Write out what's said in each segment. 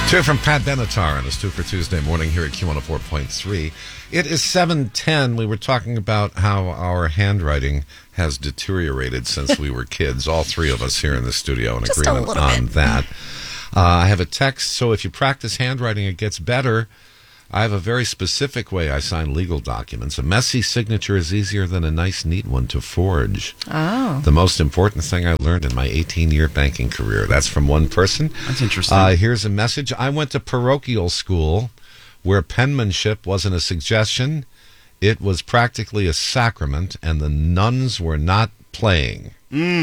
Two from Pat Benatar on his 2 for Tuesday morning here at Q104.3. It is 7:10. We were talking about how our handwriting has deteriorated since we were kids. All three of us here in the studio in Just agreement on that. I have a text, so if you practice handwriting, it gets better. I have a very specific way I sign legal documents. A messy signature is easier than a nice, neat one to forge. Oh. The most important thing I learned in my 18-year banking career. That's from one person. That's interesting. Here's a message. I went to parochial school where penmanship wasn't a suggestion. It was practically a sacrament, and the nuns were not playing.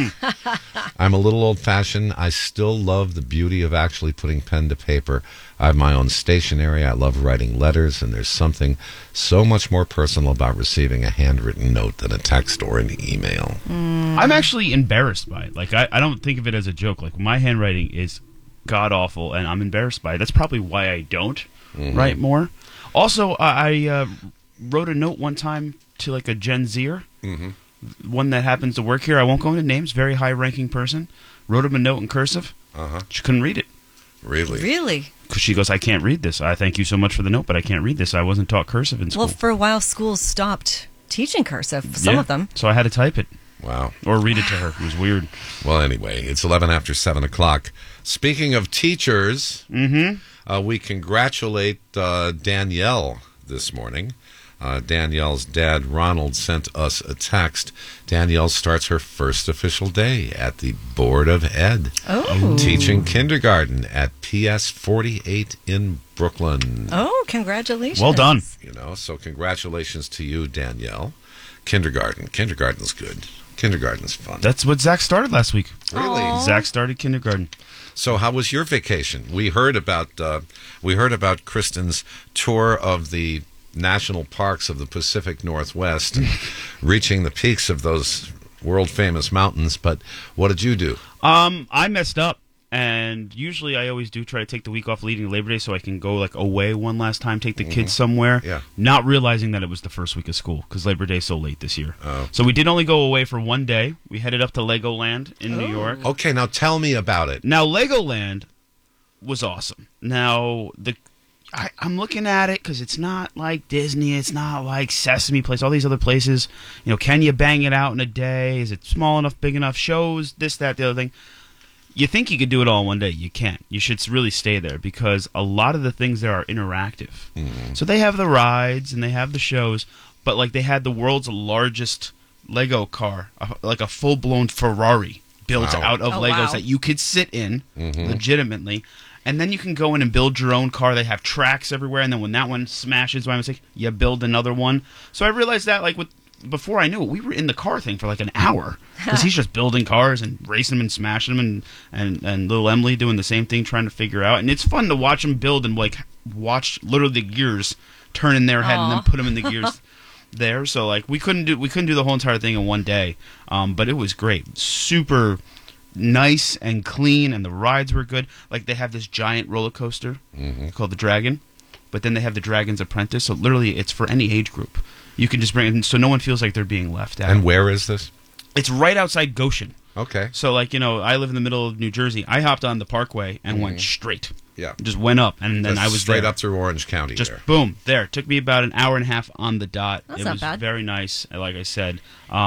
I'm a little old-fashioned. I still love the beauty of actually putting pen to paper. I have my own stationery. I love writing letters, and there's something so much more personal about receiving a handwritten note than a text or an email. I'm actually embarrassed by it. Like, I don't think of it as a joke. Like, my handwriting is god-awful, and I'm embarrassed by it. That's probably why I don't write more. Also, I wrote a note one time to, like, a Gen Zer. One that happens to work here. I won't go into names. Very high-ranking person. Wrote him a note in cursive. She couldn't read it. Really? Really? Because she goes, I can't read this. I thank you so much for the note, but I can't read this. I wasn't taught cursive in school. Well, for a while, schools stopped teaching cursive. Some of them. So I had to type it. Wow. Or read it to her. It was weird. Well, anyway, it's 11 after 7 o'clock. Speaking of teachers, we congratulate Danielle this morning. Danielle's dad, Ronald, sent us a text. Danielle starts her first official day at the Board of Ed, teaching kindergarten at PS 48 in Brooklyn. Oh, congratulations. Well done. You know, so congratulations to you, Danielle. Kindergarten's good. Kindergarten's fun. That's what Zach started last week. Really? Aww. Zach started kindergarten. So how was your vacation? We heard about Kristen's tour of the national parks of the Pacific Northwest, reaching the peaks of those world-famous mountains. But what did you do? I messed up, and usually I always do try to take the week off leading Labor Day so I can go like away one last time, take the kids somewhere. Yeah. Not realizing that it was the first week of school because Labor Day is so late this year. Oh. So we did only go away for one day. We headed up to Legoland in New York. Okay, now tell me about it. Now Legoland was awesome. Now I'm looking at it because it's not like Disney, it's not like Sesame Place, all these other places. You know, can you bang it out in a day? Is it small enough, big enough? Shows, this, that, the other thing. You think you could do it all in one day. You can't. You should really stay there because a lot of the things there are interactive. So they have the rides and they have the shows, but like they had the world's largest Lego car, like a full-blown Ferrari built out of Legos that you could sit in legitimately. And then you can go in and build your own car. They have tracks everywhere. And then when that one smashes by mistake, you build another one. So I realized that, like, before I knew it, we were in the car thing for like an hour. Because he's just building cars and racing them and smashing them. And little Emily doing the same thing, trying to figure out. And it's fun to watch them build and, like, watch literally the gears turn in their head and then put them in the gears there. So, like, we couldn't do the whole entire thing in one day. But it was great. Super nice and clean, and the rides were good. Like, they have this giant roller coaster called the Dragon, but then they have the Dragon's Apprentice, so literally it's for any age group. You can just bring it in, so no one feels like they're being left out. And where is this? It's right outside Goshen. Okay. So, like, you know, I live in the middle of New Jersey. I hopped on the Parkway and went straight. Yeah. Just went up, and then I was straight there. Up through Orange County. Just there. boom, there. It took me about an hour and a half on the dot. That's it not was bad. very nice, like I said.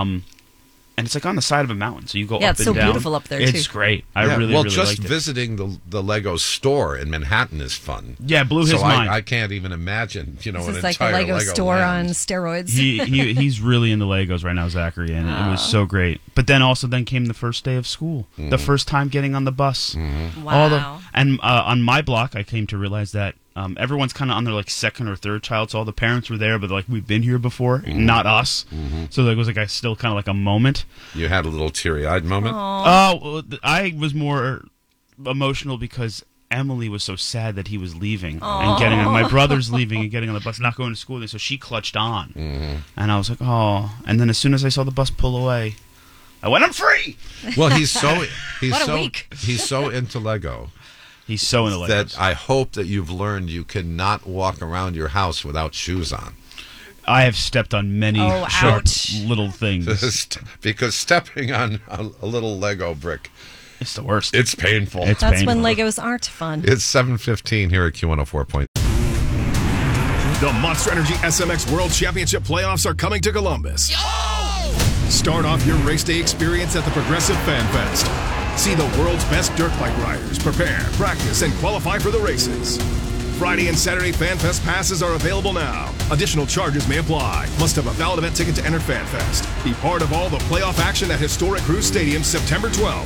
And it's like on the side of a mountain, so you go up Yeah, it's and so down. beautiful up there, It's too. great. I Yeah, really, well, really just liked it. visiting the Lego store in Manhattan is fun. Yeah, blew his so mind. I can't even imagine, you know, This an is like the entire Lego store land. on steroids. He's really into Legos right now, Zachary, and it was so great. But then came the first day of school, the first time getting on the bus. Wow. On my block, I came to realize that everyone's kind of on their like second or third child, so all the parents were there, but like we've been here before, not us. So there was like still kind of like a moment. You had a little teary-eyed moment? Oh, I was more emotional because Emily was so sad that he was leaving and getting on. My brother's leaving and getting on the bus, not going to school. So she clutched on, and I was like, oh. And then as soon as I saw the bus pull away, I went, I'm free. Well, he's so week. he's so into Lego. He's so into Legos. That I hope that you've learned you cannot walk around your house without shoes on. I have stepped on many sharp ouch. little things. Because stepping on a little Lego brick It's the worst. It's painful. It's That's painful. when Legos aren't fun. It's 7:15 here at Q104. The Monster Energy SMX World Championship playoffs are coming to Columbus. Start off your race day experience at the Progressive Fan Fest. See the world's best dirt bike riders prepare, practice, and qualify for the races. Friday and Saturday Fan Fest passes are available now. Additional charges may apply. Must have a valid event ticket to enter Fan Fest. Be part of all the playoff action at historic Cruise Stadium September 12th.